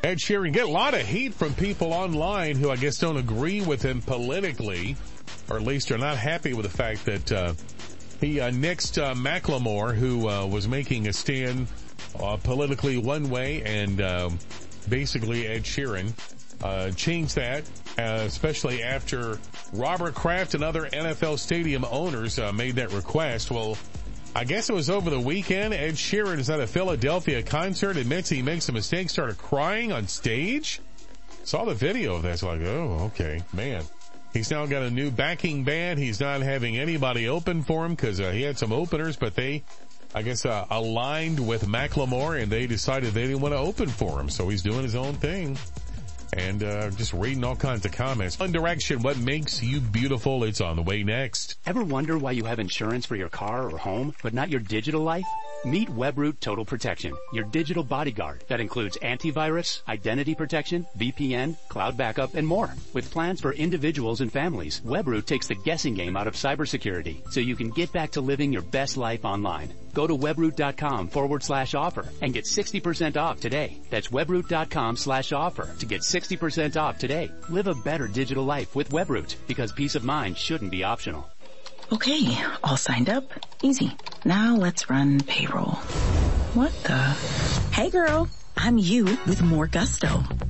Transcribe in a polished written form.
Ed Sheeran get a lot of heat from people online who I guess don't agree with him politically, or at least are not happy with the fact that he nixed Macklemore, who was making a stand politically one way, and basically Ed Sheeran changed that, especially after Robert Kraft and other NFL stadium owners made that request. Well, I guess it was over the weekend. Ed Sheeran is at a Philadelphia concert, admits he makes a mistake, started crying on stage. Saw the video of that. It's like, oh, okay, man. He's now got a new backing band. He's not having anybody open for him because he had some openers, but they, I guess, aligned with Macklemore, and they decided they didn't want to open for him. So he's doing his own thing. And just reading all kinds of comments. One Direction, what makes you beautiful? It's on the way next. Ever wonder why you have insurance for your car or home, but not your digital life? Meet Webroot Total Protection, your digital bodyguard that includes antivirus, identity protection, VPN, cloud backup, and more. With plans for individuals and families, Webroot takes the guessing game out of cybersecurity so you can get back to living your best life online. Go to webroot.com/offer and get 60% off today. That's webroot.com/offer to get 60% off today. Live a better digital life with Webroot, because peace of mind shouldn't be optional. Okay, all signed up. Easy. Now let's run payroll. What the? Hey girl, I'm you with more gusto.